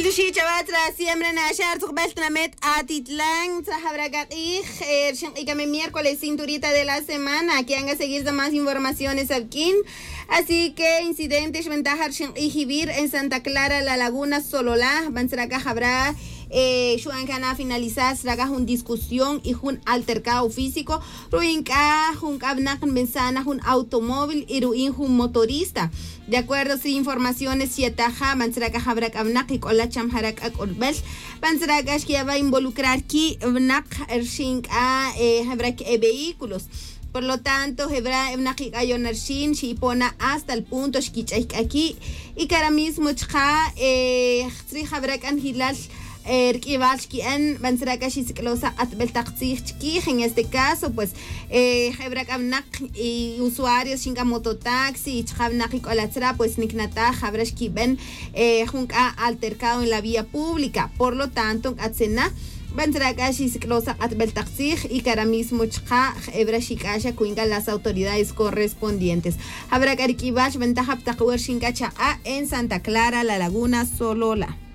Tushi chavatra siempre nashar tuqbaltnamet atitlán trajabraqaqij shinqikame miércoles cinturita de la semana que van a seguir de más informaciones aquí. Así que incidentes ventajas shinqijivir en Santa Clara la Laguna Sololá Bansraca habrá Shuancana finalizas raga un discusión y un altercado físico ruinca un cabnak mensana un automóvil y ruin un motorista. De acuerdo a informaciones sietaja Bansraca habrá cabnak y con la chamharak akolbel Bansraca que va a involucrar ki vnak ershinka habrá vehículos. Por lo tanto, Hebra Evnakigayon Narshin, Shipona hasta el punto Shkichaik aquí, y que ahora mismo Chha, Sri Habrakan Hilal, Erkivalski en Bansrakashi Siklosa Atbeltaxich, en este caso, pues, Hebrakavnak y usuarios Shinka Mototaxi, Chavnaki Colatra, pues Niknata, Habrashki Ben, Junka altercado en la vía pública. Por lo tanto, Atsena. Bansrakashi Siklosa Atbeltaxich y que ahora mismo Chha Ebrashikasha cuinga las autoridades correspondientes. Habrá Karikibash Ventaja Ptakuer Shinkacha en Santa Clara, La Laguna, Sololá.